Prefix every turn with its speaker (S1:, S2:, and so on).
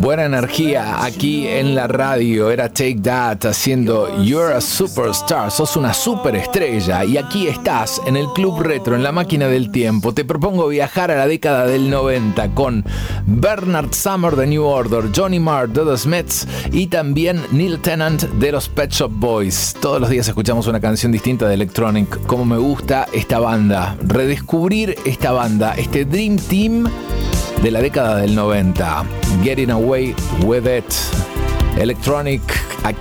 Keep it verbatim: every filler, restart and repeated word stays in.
S1: Buena energía aquí en la radio. Era Take That haciendo You're a Superstar. Sos una superestrella. Y aquí estás en el Club Retro, en la máquina del tiempo. Te propongo viajar a la década del noventa con Bernard Sumner de New Order, Johnny Marr de The Smiths y también Neil Tennant de los Pet Shop Boys. Todos los días escuchamos una canción distinta de Electronic. Como me gusta esta banda. Redescubrir esta banda, este Dream Team de la década del noventa. Getting Away With It. Electronic aquí